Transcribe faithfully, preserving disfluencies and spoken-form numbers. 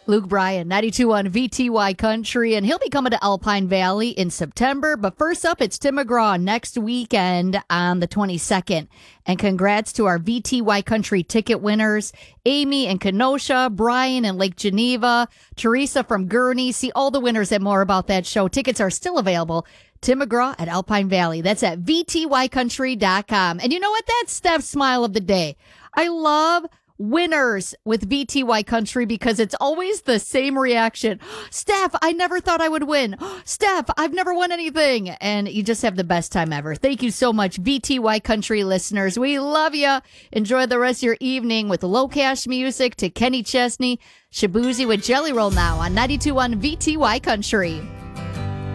Luke Bryan, ninety-two on V T Y Country, and he'll be coming to Alpine Valley in September. But first up, it's Tim McGraw next weekend on the twenty-second. And congrats to our V T Y Country ticket winners, Amy in Kenosha, Brian in Lake Geneva, Teresa from Gurney. See all the winners and more about that show. Tickets are still available. Tim McGraw at Alpine Valley. That's at V T Y country dot com. And you know what? That's Steph's smile of the day. I love winners with V T Y Country because it's always the same reaction. Steph, I never thought I would win. Steph, I've never won anything. And you just have the best time ever. Thank you so much, V T Y Country listeners. We love you. Enjoy the rest of your evening with low cash music to Kenny Chesney. Shabuzi with Jelly Roll now on ninety-two on V T Y Country.